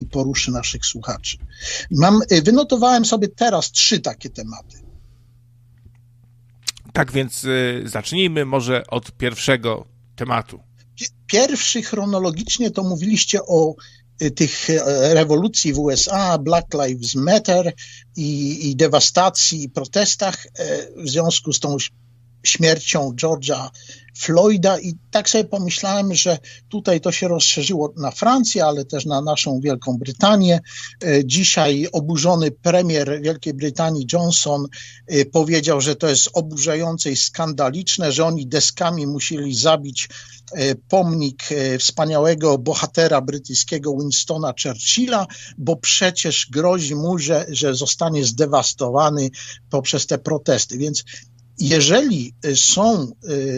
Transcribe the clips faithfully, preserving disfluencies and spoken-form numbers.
poruszy naszych słuchaczy. Mam, wynotowałem sobie teraz trzy takie tematy. Tak więc y, zacznijmy może od pierwszego tematu. Pierwszy chronologicznie to mówiliście o tych rewolucji w U S A, Black Lives Matter i, i dewastacji i protestach w związku z tą śmiercią George'a Floyda i tak sobie pomyślałem, że tutaj to się rozszerzyło na Francję, ale też na naszą Wielką Brytanię. Dzisiaj oburzony premier Wielkiej Brytanii Johnson powiedział, że to jest oburzające i skandaliczne, że oni deskami musieli zabić pomnik wspaniałego bohatera brytyjskiego Winstona Churchilla, bo przecież grozi mu, że, że zostanie zdewastowany poprzez te protesty. Więc jeżeli są,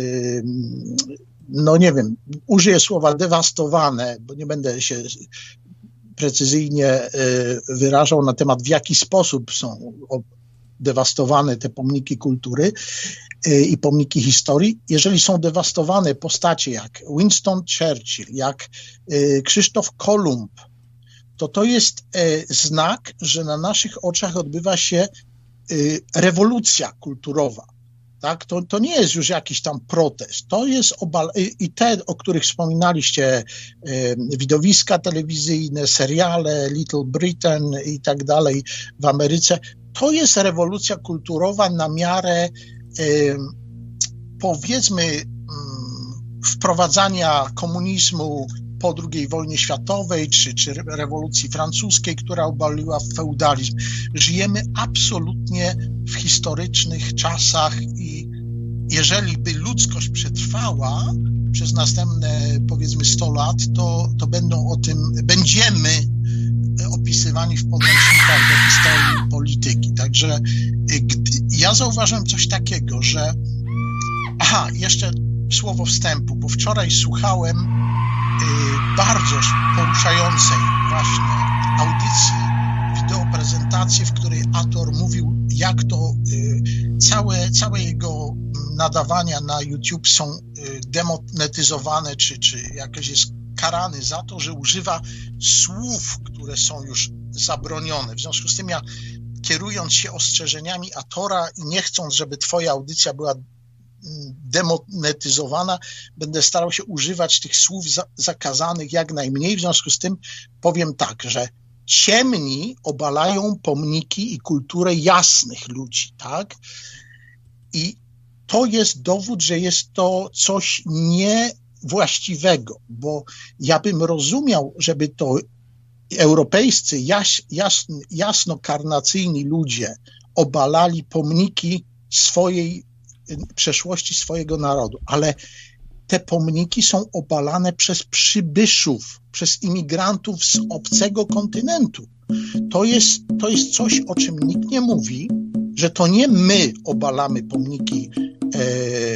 no nie wiem, użyję słowa dewastowane, bo nie będę się precyzyjnie wyrażał na temat, w jaki sposób są dewastowane te pomniki kultury i pomniki historii, jeżeli są dewastowane postacie jak Winston Churchill, jak Krzysztof Kolumb, to to jest znak, że na naszych oczach odbywa się rewolucja kulturowa. Tak? To, to nie jest już jakiś tam protest, to jest obal... i te, o których wspominaliście, widowiska telewizyjne, seriale, Little Britain i tak dalej w Ameryce, to jest rewolucja kulturowa na miarę powiedzmy wprowadzania komunizmu po drugiej wojnie światowej, czy, czy rewolucji francuskiej, która obaliła feudalizm. Żyjemy absolutnie w historycznych czasach i jeżeli by ludzkość przetrwała przez następne, powiedzmy, sto lat, to, to będą o tym, będziemy opisywani w podręcznikach do historii polityki. Także ja zauważyłem coś takiego, że aha, jeszcze słowo wstępu, bo wczoraj słuchałem bardzo poruszającej właśnie audycji, wideoprezentacji, w której autor mówił, jak to całe, całe jego nadawania na YouTube są demonetyzowane, czy, czy jakoś jest karany za to, że używa słów, które są już zabronione. W związku z tym ja, kierując się ostrzeżeniami autora i nie chcąc, żeby twoja audycja była demonetyzowana, będę starał się używać tych słów za, zakazanych jak najmniej. W związku z tym powiem tak, że ciemni obalają pomniki i kulturę jasnych ludzi, tak? I to jest dowód, że jest to coś niewłaściwego, bo ja bym rozumiał, żeby to europejscy jaś, jasn, jasnokarnacyjni ludzie obalali pomniki swojej przeszłości swojego narodu, ale te pomniki są obalane przez przybyszów, przez imigrantów z obcego kontynentu. To jest, to jest coś, o czym nikt nie mówi, że to nie my obalamy pomniki e,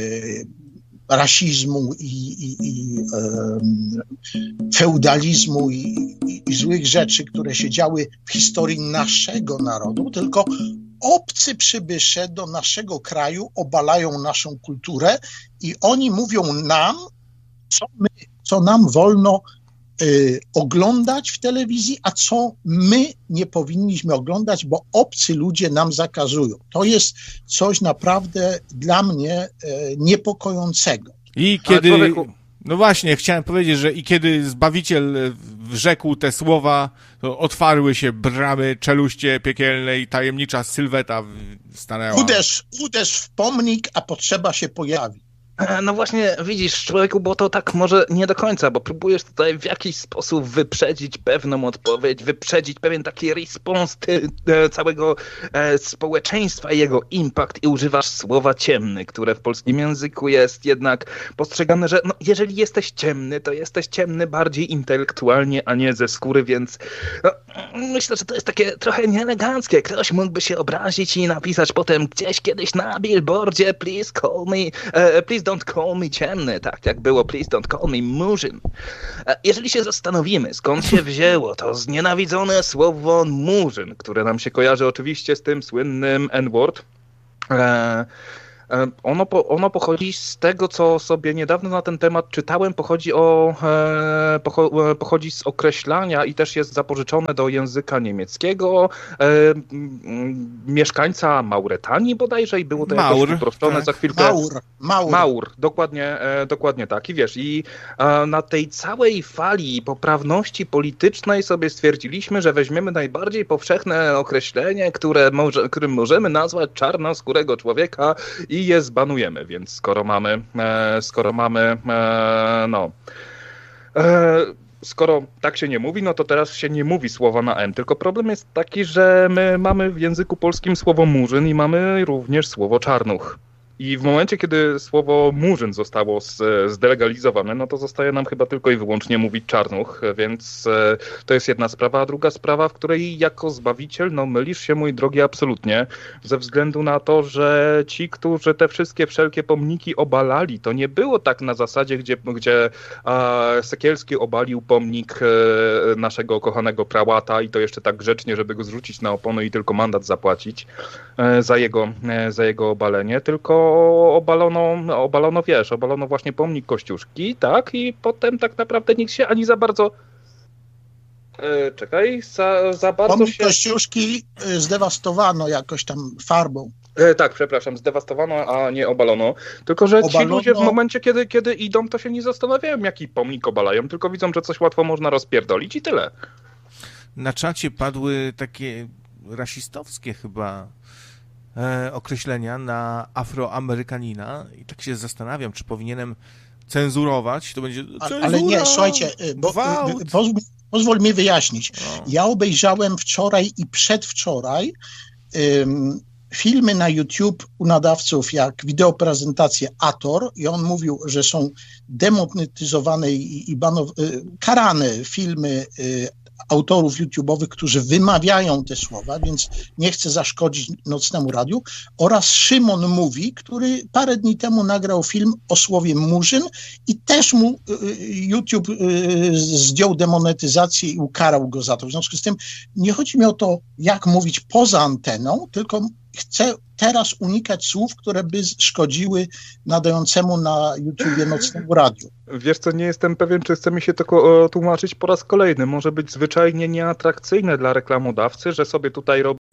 rasizmu i, i, i e, feudalizmu i, i, i złych rzeczy, które się działy w historii naszego narodu, tylko obcy przybysze do naszego kraju obalają naszą kulturę i oni mówią nam, co, my, co nam wolno y, oglądać w telewizji, a co my nie powinniśmy oglądać, bo obcy ludzie nam zakazują. To jest coś naprawdę dla mnie y, niepokojącego. I kiedy... No właśnie, chciałem powiedzieć, że i kiedy Zbawiciel rzekł te słowa, to otwarły się bramy, czeluście piekielne i tajemnicza sylweta stanęła. Uderz, uderz w pomnik, a potrzeba się pojawi. No właśnie, widzisz, człowieku, bo to tak może nie do końca, bo próbujesz tutaj w jakiś sposób wyprzedzić pewną odpowiedź, wyprzedzić pewien taki respons całego e, społeczeństwa i jego impact i używasz słowa ciemny, które w polskim języku jest jednak postrzegane, że no, jeżeli jesteś ciemny, to jesteś ciemny bardziej intelektualnie, a nie ze skóry, więc no, myślę, że to jest takie trochę nieeleganckie. Ktoś mógłby się obrazić i napisać potem gdzieś kiedyś na billboardzie please call me, e, please don't call me ciemny, tak jak było please don't call me murzyn. Jeżeli się zastanowimy, skąd się wzięło to znienawidzone słowo murzyn, które nam się kojarzy oczywiście z tym słynnym N-word, Ono, po, ono pochodzi z tego, co sobie niedawno na ten temat czytałem, pochodzi, o, e, pocho, pochodzi z określania i też jest zapożyczone do języka niemieckiego e, m, mieszkańca Mauretanii bodajże i było to Maur, jakoś uproszczone tak. za chwilkę. Maur, Maur. Maur, dokładnie, e, dokładnie tak. I wiesz, i e, na tej całej fali poprawności politycznej sobie stwierdziliśmy, że weźmiemy najbardziej powszechne określenie, które może, którym możemy nazwać czarnoskórego człowieka i je zbanujemy, więc skoro mamy, e, skoro mamy, e, no, e, skoro tak się nie mówi, no to teraz się nie mówi słowa na M, tylko problem jest taki, że my mamy w języku polskim słowo murzyn i mamy również słowo czarnuch. I w momencie, kiedy słowo murzyn zostało zdelegalizowane, no to zostaje nam chyba tylko i wyłącznie mówić czarnuch, więc to jest jedna sprawa. A druga sprawa, w której jako zbawiciel, no mylisz się, mój drogi, absolutnie, ze względu na to, że ci, którzy te wszystkie wszelkie pomniki obalali, to nie było tak na zasadzie, gdzie, gdzie Sekielski obalił pomnik naszego kochanego prałata i to jeszcze tak grzecznie, żeby go zrzucić na opony i tylko mandat zapłacić za jego, za jego obalenie, tylko obalono, obalono, wiesz, obalono właśnie pomnik Kościuszki, tak, i potem tak naprawdę nikt się ani za bardzo e, czekaj, za, za bardzo pomnik się... Kościuszki zdewastowano jakoś tam farbą. E, tak, przepraszam, zdewastowano, a nie obalono, tylko że Obalono... ci ludzie w momencie, kiedy, kiedy idą, to się nie zastanawiają, jaki pomnik obalają, tylko widzą, że coś łatwo można rozpierdolić i tyle. Na czacie padły takie rasistowskie chyba określenia na afroamerykanina i tak się zastanawiam, czy powinienem cenzurować, to będzie cenzura, ale nie, słuchajcie, bo, pozwól, pozwól mi wyjaśnić. O. Ja obejrzałem wczoraj i przedwczoraj um, filmy na YouTube u nadawców jak wideoprezentacje Ator i on mówił, że są demonetyzowane i, i banow, karane filmy autorów YouTube'owych, którzy wymawiają te słowa, więc nie chcę zaszkodzić Nocnemu Radiu, oraz Szymon Mówi, który parę dni temu nagrał film o słowie murzyn i też mu YouTube zdjął demonetyzację i ukarał go za to. W związku z tym nie chodzi mi o to, jak mówić poza anteną, tylko chcę teraz unikać słów, które by szkodziły nadającemu na YouTubie Nocnemu Radiu. Wiesz co, nie jestem pewien, czy chce mi się to tłumaczyć po raz kolejny. Może być zwyczajnie nieatrakcyjne dla reklamodawcy, że sobie tutaj robi